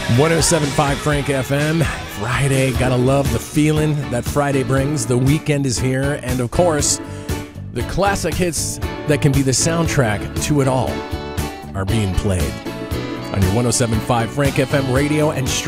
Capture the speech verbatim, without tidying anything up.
one oh seven point five Frank F M. Friday, gotta love the feeling that Friday brings. The weekend is here, and of course, the classic hits that can be the soundtrack to it all are being played on your one oh seven point five Frank F M radio and